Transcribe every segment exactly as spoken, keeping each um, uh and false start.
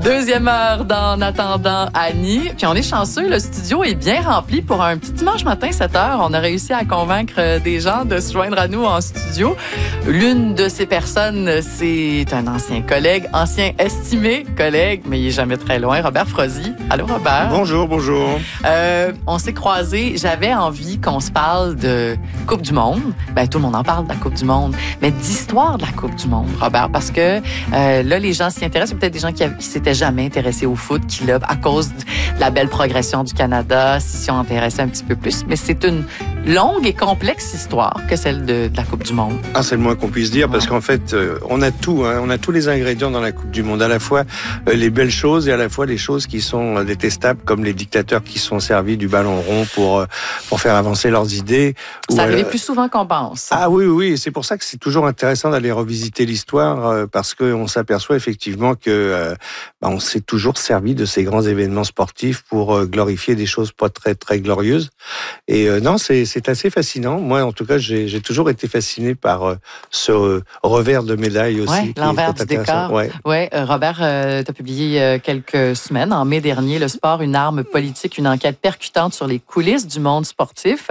Deuxième heure d'En attendant Annie. Puis on est chanceux, le studio est bien rempli pour un petit dimanche matin, sept heures. On a réussi à convaincre des gens de se joindre à nous en studio. L'une de ces personnes, c'est un ancien collègue, ancien estimé collègue, mais il est jamais très loin, Robert Frozy. Allô, Robert? Bonjour, bonjour. Euh, on s'est croisés. J'avais envie qu'on se parle de Coupe du Monde. Ben, tout le monde en parle de la Coupe du Monde, mais d'histoire de la Coupe du Monde, Robert, parce que euh, là, les gens s'y intéressent. Il y a peut-être des gens qui, qui s'étaient jamais intéressés au foot, qui là, à cause de la belle progression du Canada, s'y sont intéressés un petit peu plus. Mais c'est une longue et complexe histoire que celle de, de la Coupe du Monde. Ah, c'est le moins qu'on puisse dire, ouais. Parce qu'en fait, euh, on a tout, hein, on a tous les ingrédients dans la Coupe du Monde, à la fois euh, les belles choses et à la fois les choses qui sont euh, détestables, comme les dictateurs qui sont servis du ballon rond pour euh, pour faire avancer leurs idées. Ça arrive euh, plus souvent qu'on pense. Ah oui, oui, c'est pour ça que c'est toujours intéressant d'aller revisiter l'histoire, euh, parce qu'on s'aperçoit effectivement que euh, bah, on s'est toujours servi de ces grands événements sportifs pour euh, glorifier des choses pas très très glorieuses. Et euh, non, c'est c'est assez fascinant. Moi, en tout cas, j'ai j'ai toujours été fasciné par euh, ce euh, revers de médaille aussi. Ouais, l'envers du décor. Ouais. Ouais, euh, Robert, euh, tu as publié euh, quelques semaines, en mai dernier, Le sport, une arme politique, une enquête percutante sur les coulisses du monde sportif.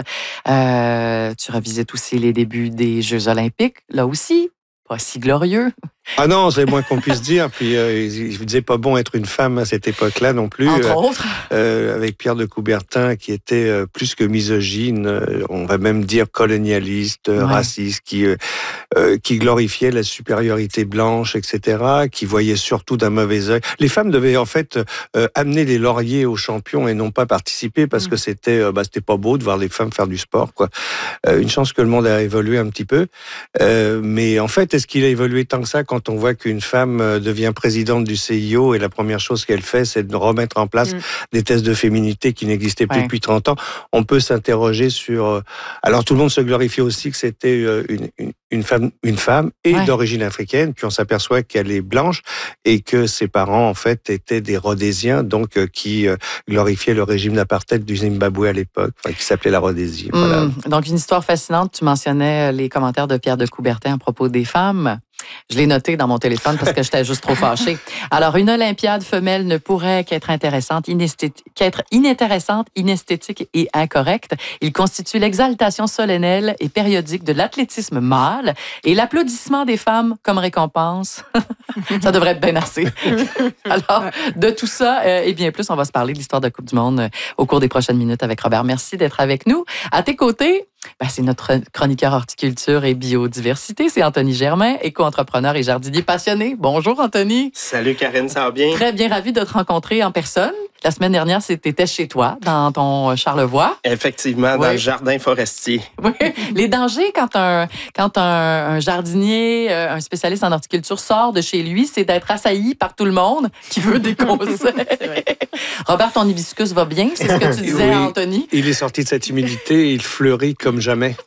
Euh, tu revisites aussi les débuts des Jeux olympiques, là aussi, pas si glorieux. Ah non, c'est le moins qu'on puisse dire. Puis euh, il ne disait pas bon être une femme à cette époque-là non plus. Entre euh, autres. Euh, avec Pierre de Coubertin qui était euh, plus que misogyne, euh, on va même dire colonialiste, ouais. raciste, qui euh, euh, qui glorifiait la supériorité blanche, et cetera, qui voyait surtout d'un mauvais œil. Les femmes devaient en fait euh, amener les lauriers aux champions et non pas participer parce mmh. que c'était euh, bah, c'était pas beau de voir les femmes faire du sport, quoi. Euh, une chance que le monde a évolué un petit peu, euh, mais en fait, est-ce qu'il a évolué tant que ça quand Quand on voit qu'une femme devient présidente du C I O et la première chose qu'elle fait, c'est de remettre en place mmh. des tests de féminité qui n'existaient plus ouais. depuis trente ans, on peut s'interroger sur... Alors tout le monde se glorifie aussi que c'était une, une, une, femme, une femme et ouais. d'origine africaine, puis on s'aperçoit qu'elle est blanche et que ses parents, en fait, étaient des Rhodésiens, donc qui glorifiaient le régime d'apartheid du Zimbabwe à l'époque, enfin, qui s'appelait la Rhodésie. Mmh. Voilà. Donc une histoire fascinante. Tu mentionnais les commentaires de Pierre de Coubertin à propos des femmes. Je l'ai noté dans mon téléphone parce que j'étais juste trop fâchée. Alors, une Olympiade femelle ne pourrait qu'être intéressante, inesthétique, qu'être inintéressante, inesthétique et incorrecte. Il constitue l'exaltation solennelle et périodique de l'athlétisme mâle et l'applaudissement des femmes comme récompense. Ça devrait être bien assez. Alors, de tout ça euh, et bien plus, on va se parler de l'histoire de la Coupe du Monde euh, au cours des prochaines minutes avec Robert. Merci d'être avec nous. À tes côtés, ben, c'est notre chroniqueur horticulture et biodiversité, c'est Anthony Germain, éco-entrepreneur et jardinier passionné. Bonjour Anthony. Salut Karine, ça va bien? Très bien, ravi de te rencontrer en personne. La semaine dernière, c'était chez toi, dans ton Charlevoix. Effectivement, oui. Dans le jardin forestier. Oui. Les dangers quand un, quand un, un jardinier, un spécialiste en horticulture sort de chez lui, c'est d'être assailli par tout le monde qui veut des conseils. Robert, ton hibiscus va bien? C'est ce que tu disais oui, à Anthony? Il est sorti de cette humidité, il fleurit comme jamais.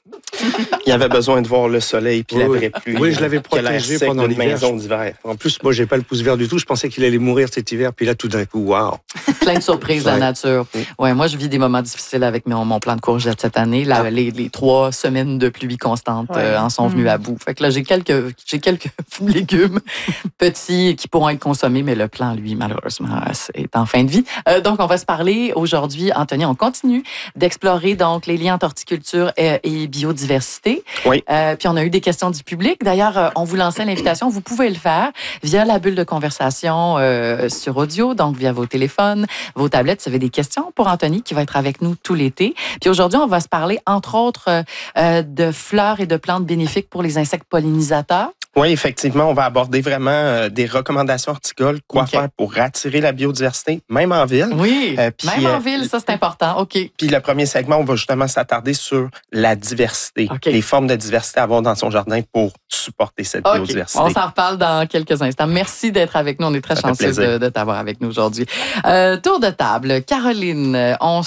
Il avait besoin de voir le soleil puis oui, la vraie pluie. Oui, je l'avais protégé pendant l'hiver. Maison d'hiver. En plus, moi, j'ai pas le pouce vert du tout. Je pensais qu'il allait mourir cet hiver, puis là, tout d'un coup, waouh. Plein de surprises, ouais. La nature. Ouais, moi, je vis des moments difficiles avec mon, mon plan de courgettes cette année. Là, ah. les, les trois semaines de pluie constante ouais. euh, en sont venues mmh. à bout. Fait que là, j'ai quelques, j'ai quelques légumes petits qui pourront être consommés, mais le plan, lui, malheureusement, est en fin de vie. Euh, donc, on va se parler aujourd'hui, Anthony. On continue d'explorer donc les liens entre horticulture et, et biodiversité. Oui. Euh, puis on a eu des questions du public. D'ailleurs, euh, on vous lançait l'invitation. Vous pouvez le faire via la bulle de conversation euh, sur audio, donc via vos téléphones, vos tablettes. Si vous avez des questions pour Anthony, qui va être avec nous tout l'été. Puis aujourd'hui, on va se parler, entre autres, euh, de fleurs et de plantes bénéfiques pour les insectes pollinisateurs. Oui, effectivement, on va aborder vraiment euh, des recommandations horticoles, quoi okay. faire pour attirer la biodiversité, même en ville. Oui, euh, puis, même en euh, ville, ça c'est important. OK. Puis le premier segment, on va justement s'attarder sur la diversité, okay. les formes de diversité à avoir dans son jardin pour supporter cette okay. biodiversité. On s'en reparle dans quelques instants. Merci d'être avec nous. On est très chanceux de, de t'avoir avec nous aujourd'hui. Euh, tour de table. Caroline, on se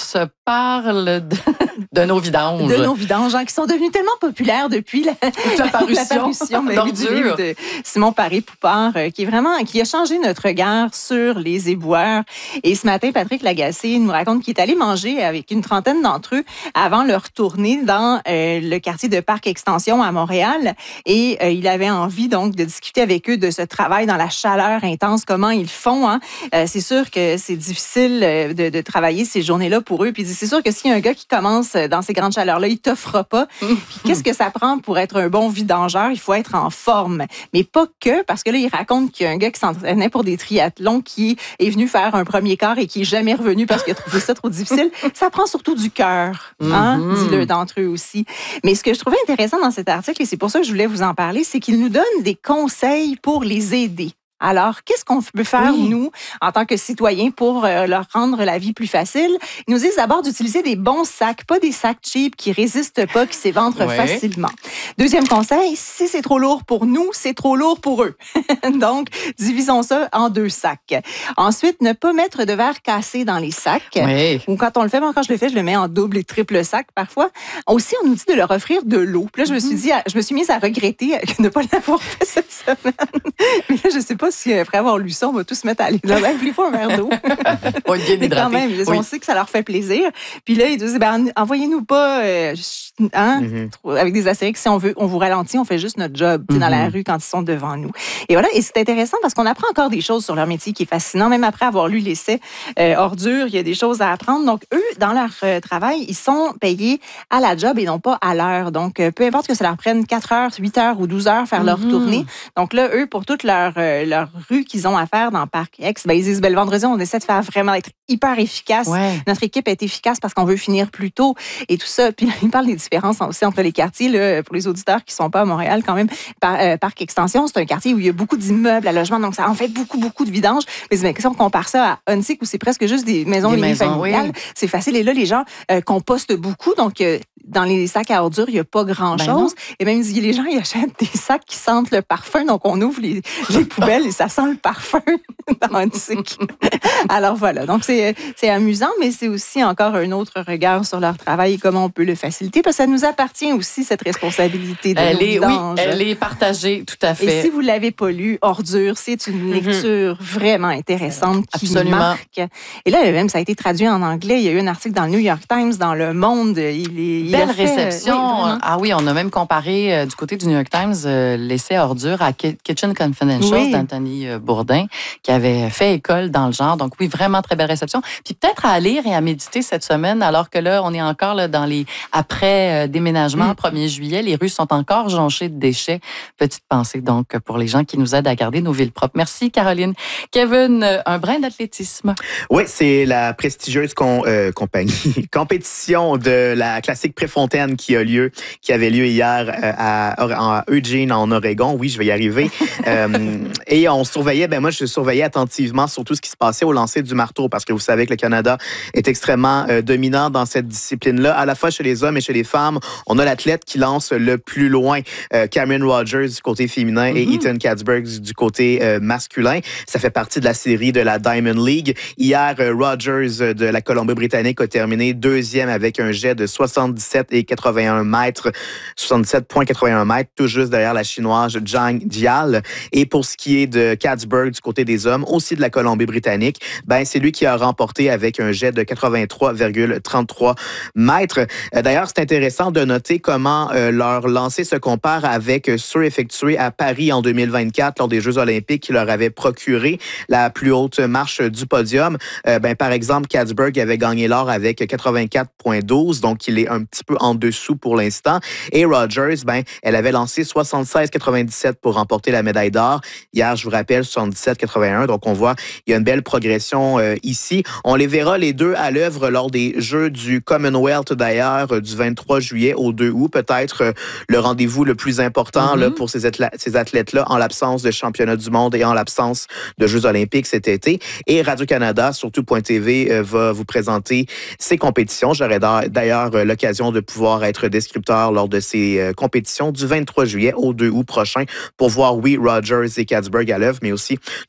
parle de, de nos vidanges. De nos vidanges, hein, qui sont devenus tellement populaires depuis la, la parution, la parution mais, du livre de Simon Paré-Poupard, euh, qui est vraiment, qui a changé notre regard sur les éboueurs. Et ce matin, Patrick Lagacé nous raconte qu'il est allé manger avec une trentaine d'entre eux avant leur tournée dans euh, le quartier de Parc Extension à Montréal. Et euh, il avait envie donc de discuter avec eux de ce travail dans la chaleur intense, comment ils font. Hein. Euh, c'est sûr que c'est difficile de, de travailler ces journées-là pour eux. Puis c'est sûr que s'il y a un gars qui commence dans ces grandes chaleurs-là, il t'offre pas. Puis qu'est-ce que ça prend pour être un bon vidangeur? Il faut être en forme. Mais pas que, parce que là, il raconte qu'il y a un gars qui s'entraînait pour des triathlons qui est venu faire un premier quart et qui est jamais revenu parce qu'il a trouvé ça trop difficile. Ça prend surtout du cœur, hein? Mm-hmm. Dit-le d'entre eux aussi. Mais ce que je trouvais intéressant dans cet article, et c'est pour ça que je voulais vous en parler, c'est qu'il nous donne des conseils pour les aider. Alors, qu'est-ce qu'on peut faire, oui. nous, en tant que citoyens, pour euh, leur rendre la vie plus facile? Ils nous disent d'abord d'utiliser des bons sacs, pas des sacs cheap qui résistent pas, qui s'éventrent ouais. facilement. Deuxième conseil, si c'est trop lourd pour nous, c'est trop lourd pour eux. Donc, divisons ça en deux sacs. Ensuite, ne pas mettre de verre cassé dans les sacs. Oui. Ou quand on le fait, moi, quand je le fais, je le mets en double et triple sac parfois. Aussi, on nous dit de leur offrir de l'eau. Puis là, je me suis dit, je me suis mise à regretter de ne pas l'avoir fait cette semaine. Mais là, je sais pas si après avoir lu ça, on va tous se mettre à aller là. Ben, voulez-vous un verre d'eau? On est bien quand même, oui. on sait que ça leur fait plaisir. Puis là, ils disent, ben, envoyez-nous pas euh, hein, mm-hmm. avec des astérix. Si on veut, on vous ralentit, on fait juste notre job mm-hmm. dans la rue quand ils sont devant nous. Et voilà, et c'est intéressant parce qu'on apprend encore des choses sur leur métier qui est fascinant. Même après avoir lu l'essai euh, Ordure, il y a des choses à apprendre. Donc, eux, dans leur euh, travail, ils sont payés à la job et non pas à l'heure. Donc, euh, peu importe que ça leur prenne quatre heures, huit heures ou douze heures faire mm-hmm. leur tournée. Donc là, eux, pour toute leur, euh, leur rue qu'ils ont à faire dans Parc X, ben, ils disent, ben, le vendredi, on essaie de faire vraiment être hyper efficace. Ouais. Notre équipe est efficace parce qu'on veut finir plus tôt et tout ça. Puis là, ils parlent des différences aussi entre les quartiers. Là, pour les auditeurs qui ne sont pas à Montréal, quand même, par, euh, Parc Extension, c'est un quartier où il y a beaucoup d'immeubles à logement, donc ça en fait beaucoup, beaucoup de vidange. Mais ben, si on compare ça à Huntsic, où c'est presque juste des maisons des maisons, familiales, oui. c'est facile. Et là, les gens euh, compostent beaucoup, donc euh, dans les sacs à ordures, il n'y a pas grand-chose. Ben et même, les gens, ils achètent des sacs qui sentent le parfum, donc on ouvre les, les poubelles et ça sent le parfum dans Huntsic. Alors voilà, donc c'est, c'est amusant, mais c'est aussi encore un autre regard sur leur travail et comment on peut le faciliter, parce que ça nous appartient aussi, cette responsabilité de elle nos est, vidanges. Oui, elle est partagée, tout à fait. Et si vous ne l'avez pas lu, Ordure, c'est une lecture mm-hmm. vraiment intéressante qui Absolument. marque. Et là, même, ça a été traduit en anglais. Il y a eu un article dans le New York Times, dans Le Monde. Il est, il Belle a fait, réception. Oui, ah oui, on a même comparé euh, du côté du New York Times euh, l'essai Ordure à Kitchen Confidential oui. d'Anthony Bourdin, qui avait fait école dans le genre. Donc oui, vraiment très belle réception. Puis peut-être à lire et à méditer cette semaine, alors que là, on est encore là, dans les après-déménagements, mm. premier juillet. Les rues sont encore jonchées de déchets. Petite pensée donc pour les gens qui nous aident à garder nos villes propres. Merci Caroline. Kevin, un brin d'athlétisme. Oui, c'est la prestigieuse con, euh, compagnie, compétition de la classique Préfontaine qui a lieu, qui avait lieu hier euh, à, à Eugene, en Oregon. Oui, je vais y arriver. euh, et on surveillait, ben moi, je surveillais attentivement sur tout ce qui se passait au lancer du marteau, parce que vous savez que le Canada est extrêmement euh, dominant dans cette discipline-là, à la fois chez les hommes et chez les femmes. On a l'athlète qui lance le plus loin, euh, Cameron Rogers du côté féminin mm-hmm. et Ethan Katzberg du côté euh, masculin. Ça fait partie de la série de la Diamond League. Hier, euh, Rogers de la Colombie-Britannique a terminé deuxième avec un jet de soixante-dix-sept virgule quatre-vingt-un mètres, soixante-dix-sept virgule quatre-vingt-un mètres, tout juste derrière la Chinoise Zhang Dial. Et pour ce qui est de Katzberg du côté des hommes, aussi de la Colombie-Britannique, ben c'est lui qui a remporté avec un jet de quatre-vingt-trois virgule trente-trois mètres. D'ailleurs, c'est intéressant de noter comment euh, leur lancer se compare avec ceux effectués à Paris en deux mille vingt-quatre lors des Jeux olympiques qui leur avaient procuré la plus haute marche du podium. Euh, ben, par exemple, Katzberg avait gagné l'or avec quatre-vingt-quatre virgule douze, donc il est un petit peu en dessous pour l'instant. Et Rogers, ben, elle avait lancé soixante-seize virgule quatre-vingt-dix-sept pour remporter la médaille d'or. Hier, je vous rappelle, soixante-dix-sept virgule quatre-vingt-un. Donc, on voit, il y a une belle progression euh, ici. On les verra les deux à l'œuvre lors des Jeux du Commonwealth, d'ailleurs, du vingt-trois juillet au deux août. Peut-être euh, le rendez-vous le plus important mm-hmm. là, pour ces, athlètes, ces athlètes-là, en l'absence de championnat du monde et en l'absence de Jeux olympiques cet été. Et Radio-Canada, surtout Point T V, euh, va vous présenter ces compétitions. J'aurai d'ailleurs euh, l'occasion de pouvoir être descripteur lors de ces euh, compétitions du vingt-trois juillet au deux août prochain pour voir, oui, Rogers et Katzberg à l'œuvre, mais aussi tous les autres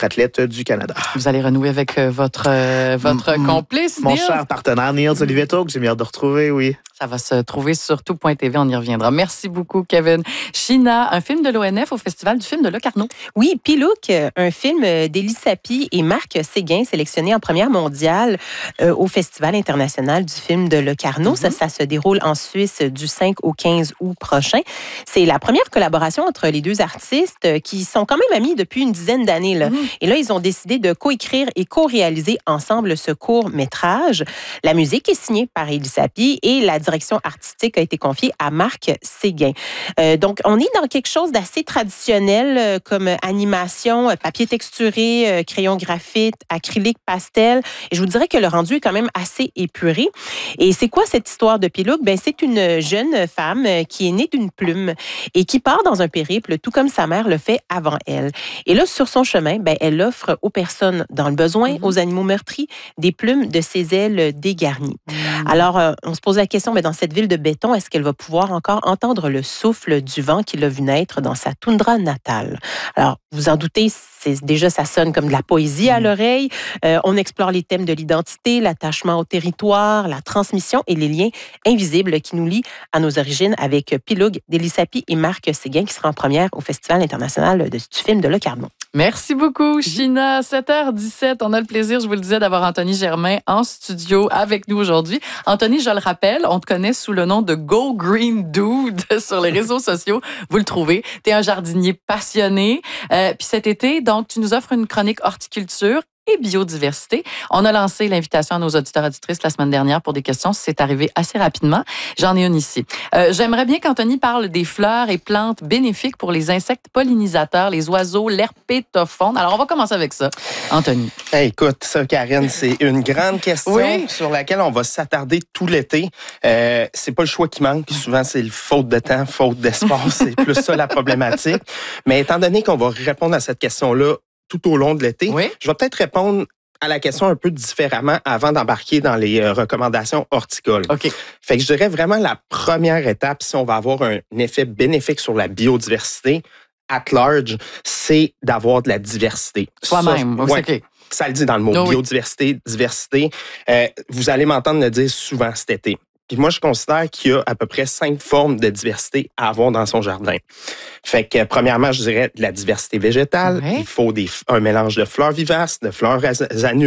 athlètes du Canada. Vous allez renouer avec votre, euh, votre m- complice, Mon Niels. cher partenaire, Niels Olivetto, que j'ai bien hâte de retrouver, oui. Ça va se trouver sur tout point t v, on y reviendra. Merci beaucoup, Kevin. China, un film de l'O N F au Festival du film de Locarno. Oui, Pilouk, un film d'Élie Sapie et Marc Séguin, sélectionné en première mondiale euh, au Festival international du film de Locarno. Mm-hmm. Ça, ça se déroule en Suisse du cinq au quinze août prochain. C'est la première collaboration entre les deux artistes qui sont quand même amis depuis une dizaine d'années. Là. Mm-hmm. Et là, ils ont décidé de coécrire et co-réaliser ensemble ce court-métrage. La musique est signée par Élie Sapie et la direction artistique a été confiée à Marc Séguin. Euh, donc, on est dans quelque chose d'assez traditionnel euh, comme animation, euh, papier texturé, euh, crayon graphite, acrylique, pastel. Et je vous dirais que le rendu est quand même assez épuré. Et c'est quoi cette histoire de Pilouk? Ben, c'est une jeune femme euh, qui est née d'une plume et qui part dans un périple, tout comme sa mère le fait avant elle. Et là, sur son chemin, ben, elle offre aux personnes dans le besoin, mm-hmm. aux animaux meurtris, des plumes de ses ailes dégarnies. Mm-hmm. Alors, euh, on se pose la question, mais dans cette ville de béton, est-ce qu'elle va pouvoir encore entendre le souffle du vent qui l'a vu naître dans sa toundra natale? Alors, vous en doutez, c'est, déjà, ça sonne comme de la poésie à l'oreille. Euh, on explore les thèmes de l'identité, l'attachement au territoire, la transmission et les liens invisibles qui nous lient à nos origines avec Pilouk d'Élie Sapie et Marc Séguin qui sera en première au Festival international de, du film de Locarno. Merci beaucoup, China. sept heures dix-sept, on a le plaisir, je vous le disais, d'avoir Anthony Germain en studio avec nous aujourd'hui. Anthony, je le rappelle, on te connaît sous le nom de Go Green Dude sur les réseaux sociaux. Vous le trouvez. Tu es un jardinier passionné. Euh, puis cet été, donc, tu nous offres une chronique horticulture et biodiversité. On a lancé l'invitation à nos auditeurs et auditrices la semaine dernière pour des questions. C'est arrivé assez rapidement. J'en ai une ici. Euh, j'aimerais bien qu'Anthony parle des fleurs et plantes bénéfiques pour les insectes pollinisateurs, les oiseaux, l'herpétofaune. Alors, on va commencer avec ça. Anthony. Hey, écoute, ça, Karine, c'est une grande question oui. sur laquelle on va s'attarder tout l'été. Euh, c'est pas le choix qui manque. Souvent, c'est le faute de temps, faute d'espace. C'est plus ça la problématique. Mais étant donné qu'on va répondre à cette question-là tout au long de l'été, oui. je vais peut-être répondre à la question un peu différemment avant d'embarquer dans les euh, recommandations horticoles. OK. Fait que je dirais vraiment la première étape, si on va avoir un effet bénéfique sur la biodiversité at large, c'est d'avoir de la diversité. Soi-même, ouais, okay. Ça le dit dans le mot, oh, biodiversité, oui. diversité. Euh, vous allez m'entendre le dire souvent cet été. Puis moi, je considère qu'il y a à peu près cinq formes de diversité à avoir dans son jardin. Fait que, premièrement, je dirais de la diversité végétale. Okay. Il faut des, un mélange de fleurs vivaces, de fleurs annuelles,